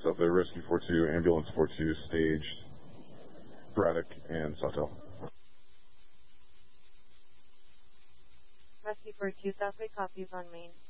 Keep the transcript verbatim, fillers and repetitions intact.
South Bay Rescue four two, Ambulance four two, staged Braddock and Sawtell. Rescue four two, South Bay copies on main.